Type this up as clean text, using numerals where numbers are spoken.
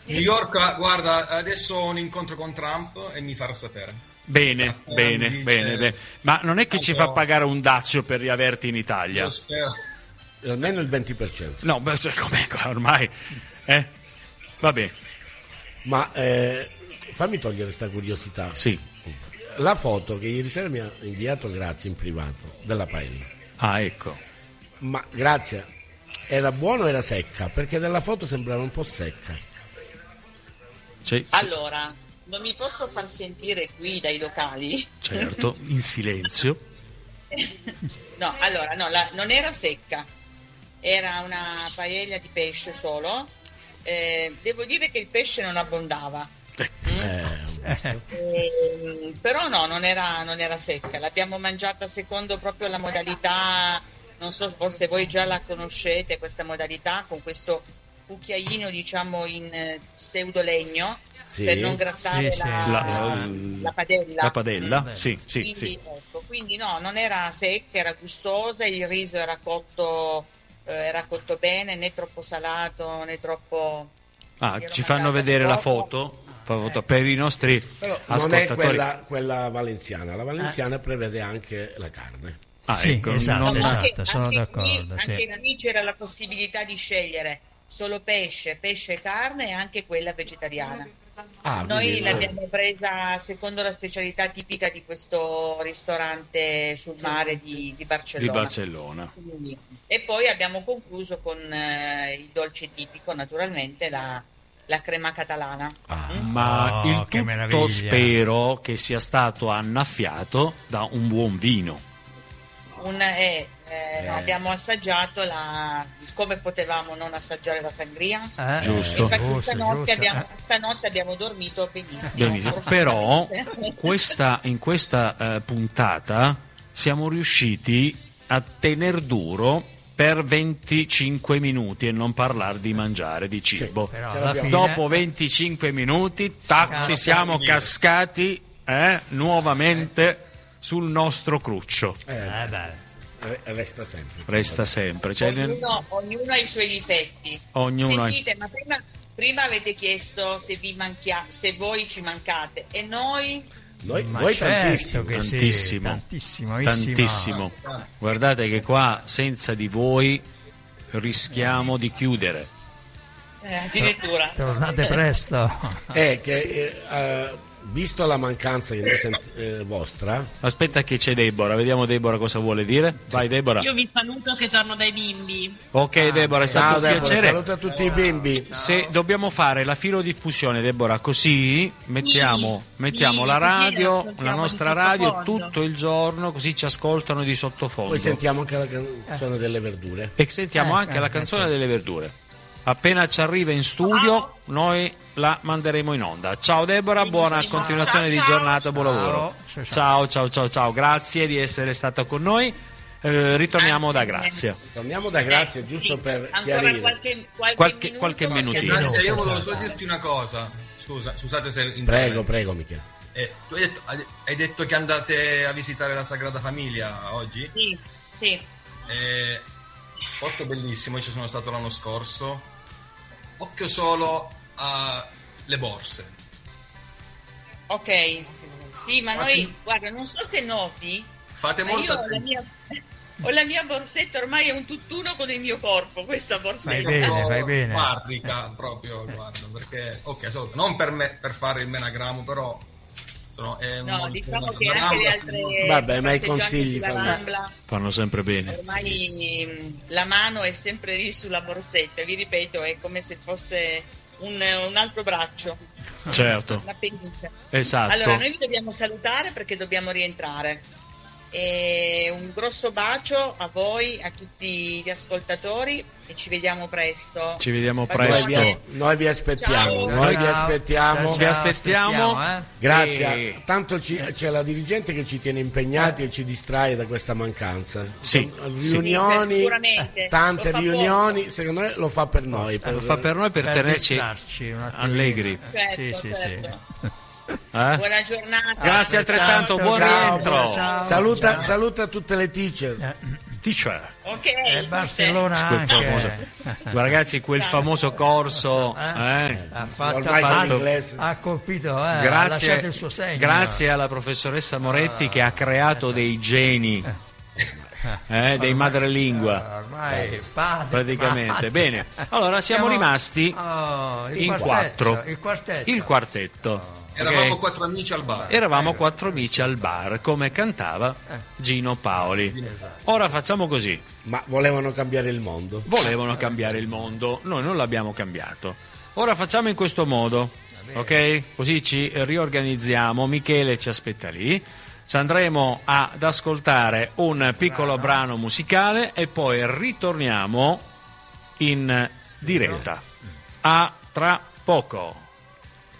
New York, guarda, adesso ho un incontro con Trump e mi farò sapere. Bene. Ma non è che ci fa pagare un dazio per riaverti in Italia? Io spero. Almeno il 20%. No, beh, com'è ormai? Vabbè. Ma fammi togliere questa curiosità. Sì. La foto che ieri sera mi ha inviato Grazia in privato della paella. Ah, ecco. Ma Grazia, era buona o era secca? Perché dalla foto sembrava un po' secca. Sì. Allora, non mi posso far sentire qui dai locali? Certo, in silenzio. No, allora, no, non era secca, era una paella di pesce solo. Devo dire che il pesce non abbondava. Però no, non era secca. L'abbiamo mangiata secondo proprio la modalità, non so forse voi già la conoscete, questa modalità con questo cucchiaino diciamo in pseudolegno, sì, per non grattare la padella. La padella, sì. Quindi, ecco, quindi no, non era secca, era gustosa, il riso era cotto bene, né troppo salato né troppo... Ci fanno vedere la foto per i nostri Però ascoltatori. non è quella valenziana. La valenziana prevede anche la carne. Sì, ecco, esatto, sono d'accordo. Anche qui c'era la possibilità di scegliere solo pesce e carne e anche quella vegetariana. Noi l'abbiamo presa secondo la specialità tipica di questo ristorante sul mare di Barcellona. Quindi, e poi abbiamo concluso con il dolce tipico, naturalmente, la crema catalana. Ma il tutto spero che sia stato annaffiato da un buon vino. Abbiamo assaggiato come potevamo non assaggiare la sangria? Giusto. Infatti stanotte abbiamo dormito benissimo. Però in questa puntata siamo riusciti a tener duro per 25 minuti e non parlare di mangiare, di cibo. Dopo 25 minuti siamo cascati nuovamente sul nostro cruccio. Resta sempre. Ognuno ha i suoi difetti. Sentite, ma prima avete chiesto se voi ci mancate e noi certo tantissimo. Guardate che qua senza di voi rischiamo di chiudere. Addirittura. Tornate presto. Visto la mancanza vostra, aspetta che c'è Deborah, vediamo Deborah cosa vuole dire. Vai Deborah. Io vi saluto che torno dai bimbi. Ok Deborah, è stato un piacere. Saluta tutti i bimbi. Se dobbiamo fare la filodiffusione Deborah, così mettiamo la radio, la nostra radio tutto il giorno, così ci ascoltano di sottofondo. Poi sentiamo anche la canzone delle verdure. E sentiamo anche la canzone delle verdure. Appena ci arriva in studio noi la manderemo in onda. Ciao Deborah, buona continuazione di giornata, buon lavoro. Ciao, grazie di essere stata con noi. Ritorniamo da Grazia. Giusto per chiarire qualche minutino. Grazia, io volevo solo dirti una cosa. Scusate se intervengo. Prego Michele. Tu hai detto che andate a visitare la Sagrada Famiglia oggi? Sì. Posto bellissimo, io ci sono stato l'anno scorso. Occhio solo alle borse. Ok, sì, ma noi, guarda, non so se noti, fate ma molto io ho la mia borsetta, ormai è un tutt'uno con il mio corpo, questa borsetta. Vai bene. Fabbrica proprio, guarda, perché non per fare il menagramo, però diciamo che anche le altre ma i consigli fanno sempre bene. Ormai la mano è sempre lì sulla borsetta, vi ripeto, è come se fosse un altro braccio. Certo. Una pennice. Esatto. Allora noi vi dobbiamo salutare perché dobbiamo rientrare. E un grosso bacio a voi, a tutti gli ascoltatori e ci vediamo presto. Noi vi aspettiamo. Vi aspettiamo. Grazie. Tanto c'è la dirigente che ci tiene impegnati e ci distrae da questa mancanza. Riunioni, sicuramente. Tante riunioni, secondo me lo fa per noi. Per tenerci allegri. Certo. Buona giornata. Grazie altrettanto, buon rientro. Saluta tutte le teacher. teacher. Ok. E Barcellona anche. Ragazzi, quel famoso corso ha colpito, ha lasciato il suo segno. Grazie alla professoressa Moretti che ha creato dei geni. Dei madrelingua ormai praticamente. Bene, allora siamo rimasti in quattro. Il quartetto. Eravamo 4 amici al bar. Eravamo 4 amici al bar, come cantava Gino Paoli. Ora facciamo così. Ma volevano cambiare il mondo. Volevano cambiare il mondo, noi non l'abbiamo cambiato. Ora facciamo in questo modo, ok? Così ci riorganizziamo. Michele ci aspetta lì. Ci andremo ad ascoltare un piccolo brano musicale e poi ritorniamo in diretta. A tra poco.